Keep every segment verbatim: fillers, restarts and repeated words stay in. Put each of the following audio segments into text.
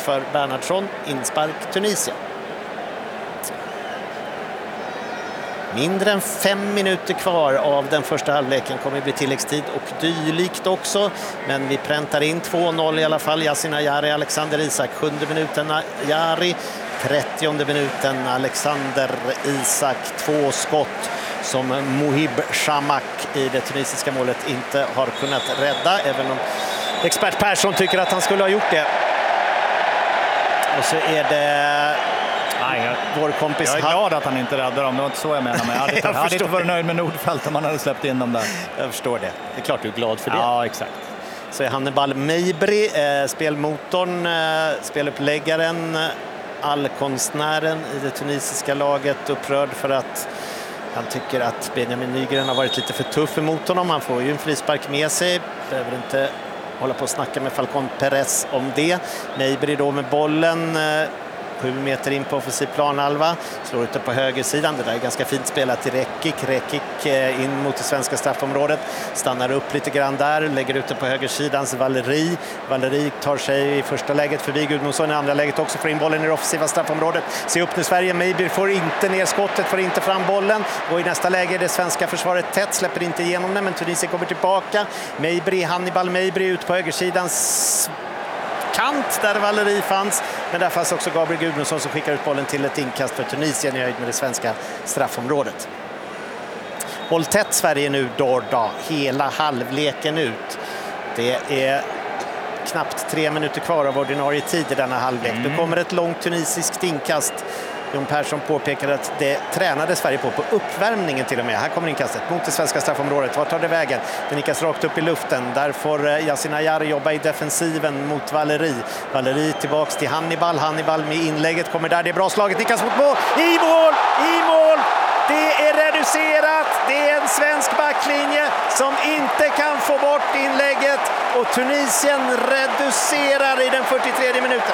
för Bernhardsson. Inspark Tunisien. Mindre än fem minuter kvar av den första halvleken, kommer det bli tilläggstid och dylikt också. Men vi präntar in två noll i alla fall. Yasin Ayari, Alexander Isak. Sjunde minuten Ayari. trettionde minuten Alexander Isak. Två skott som Mohib Shamak i det tunisiska målet inte har kunnat rädda. Även om expert Persson tycker att han skulle ha gjort det. Och så är det... Nej, jag, vår kompis. jag är glad att han inte räddar dem. Det var inte så jag menar. Men jag hade inte, jag hade inte varit nöjd med Nordfeldt om man hade släppt in dem där. Jag förstår det. Det är klart du är glad för det. Ja, exakt. Så är Hannibal Mejbri, eh, spelmotorn, eh, speluppläggaren, allkonstnären i det tunisiska laget, upprörd för att han tycker att Benjamin Nygren har varit lite för tuff emot honom. Han får ju en frispark med sig. Behöver inte hålla på och snacka med Falcon Perez om det. Mejbri då med bollen. Eh, Sju meter in på offensiv planhalva. Slår ut det på högersidan. Det där är ganska fint spelat till Rekik. Rekik in mot det svenska straffområdet. Stannar upp lite grann där. Lägger ut det på högersidans Valeri. Valeri tar sig i första läget förbi Gudmundsson. I andra läget också får in bollen i det offensiva straffområdet. Se upp nu Sverige. Mejbri får inte ner skottet. Får inte fram bollen. Och i nästa läge är det svenska försvaret tätt. Släpper inte igenom det. Men Tunisien kommer tillbaka. Mejbri, Hannibal Mejbri ut på högersidans kant där Valeri fanns, men där fanns också Gabriel Gudmundsson som skickar ut bollen till ett inkast för Tunisien i höjd med det svenska straffområdet. Håll tätt Sverige nu Dorda, hela halvleken ut. Det är knappt tre minuter kvar av ordinarie tid i denna halvlek. Mm. Då kommer ett långt tunisiskt inkast. Jon Persson påpekade att det tränade Sverige på på uppvärmningen till och med. Här kommer inkastet mot det svenska straffområdet. Vart tar det vägen? Den nickas rakt upp i luften. Där får Yasin Ayari jobba i defensiven mot Valeri. Valeri tillbaks till Hannibal. Hannibal med inlägget kommer där. Det är bra slaget. Nickas mot mål. I mål! I mål! Det är reducerat. Det är en svensk backlinje som inte kan få bort inlägget. Och Tunisien reducerar i den fyrtiotredje minuten.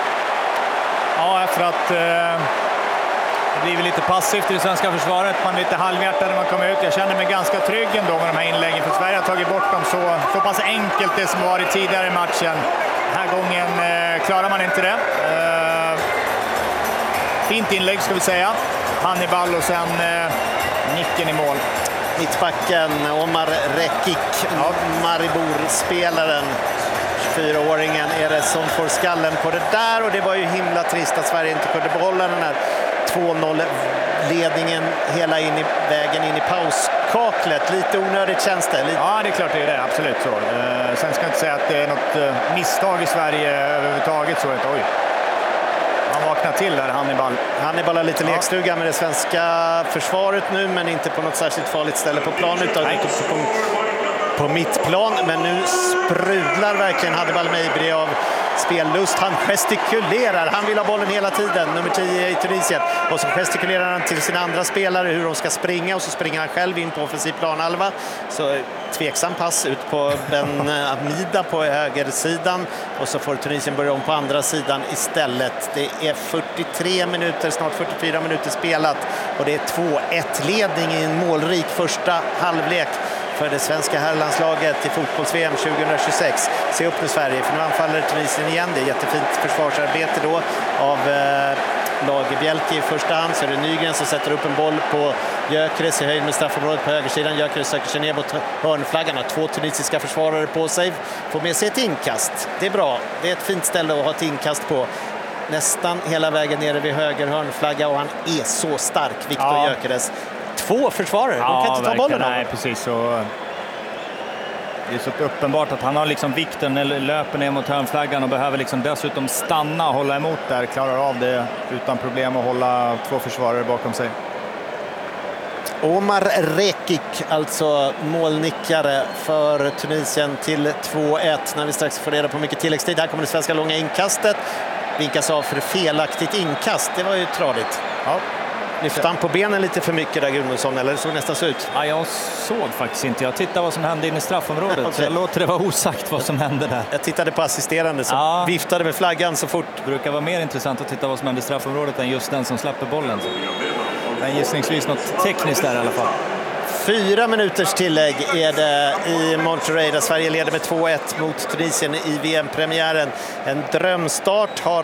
Ja, efter att eh, det blir lite passivt i det svenska försvaret. Man är lite halvhjärtad när man kommer ut. Jag känner mig ganska trygg ändå med de här inläggen. För Sverige har tagit bort dem så, så pass enkelt det som varit tidigare i matchen. Den här gången eh, klarar man inte det. Eh, fint inlägg ska vi säga. Hannibal och sen eh, nicken i mål. Mittbacken Omar Rekik, ja. Maribor-spelaren. tjugofyraåringen är det som får skallen på det där, och det var ju himla trist att Sverige inte kunde behålla den här två noll-ledningen hela in i, vägen in i pauskaklet. Lite onödigt känns det. Lite... Ja, det är klart det är det. Absolut så. Eh, sen ska jag inte säga att det är något eh, misstag i Sverige överhuvudtaget. Så att, oj. Han vaknar till där, Hannibal. Hannibal har lite ja. lekstuga med det svenska försvaret nu, men inte på något särskilt farligt ställe på plan, utan på, på mittplan. Men nu sprudlar verkligen Hannibal Mejbri av spellust. Han gestikulerar. Han vill ha bollen hela tiden. Nummer tio i Tunisien. Och så gestikulerar han till sina andra spelare hur de ska springa. Och så springer han själv in på offensiv planhalva. Så tveksam pass ut på Ben Amida på högersidan. Och så får Tunisien börja om på andra sidan istället. Det är fyrtiotre minuter, snart fyrtiofyra minuter spelat. Och det är två ett ledning i en målrik första halvlek för det svenska herrlandslaget i fotbolls-V M tjugohundratjugosex. Se upp nu Sverige, för nu anfaller Tunisien igen. Det är jättefint försvarsarbete då av eh, Lager Bjelke i första hand. Så är det Nygren som sätter upp en boll på Gyökeres i höjd med straffområdet på högersidan. Gyökeres söker sig ner mot hörnflaggan. Har två tunisiska försvarare på sig. Får med sig ett inkast. Det är bra. Det är ett fint ställe att ha ett inkast på. Nästan hela vägen nere vid höger hörnflagga, och han är så stark, Viktor ja. Gyökeres. Två försvarare, ja, de kan inte ta bollen. Nej, precis så. Det är så uppenbart att han har liksom vikten, eller löper ner mot hörnflaggan och behöver liksom dessutom stanna och hålla emot där. Klarar av det utan problem att hålla två försvarare bakom sig. Omar Rekik, alltså målnickare för Tunisien till två ett. När vi strax får reda på mycket tilläggstid. Här kommer det svenska långa inkastet. Vinkas av för felaktigt inkast. Det var ju tradigt. Ja. Lyfte han på benen lite för mycket där, Gudmundsson, eller så nästan så ut? Ja, jag såg faktiskt inte. Jag tittade vad som hände in i straffområdet. Okay. Så jag låter det vara osagt vad som hände där. Jag tittade på assisterande som ja. viftade med flaggan så fort. Det brukar vara mer intressant att titta vad som hände i straffområdet än just den som släpper bollen. Men gissningsvis något tekniskt där i alla fall. Fyra minuters tillägg är det i Monterrey där Sverige leder med två ett mot Tunisien i V M-premiären. En drömstart har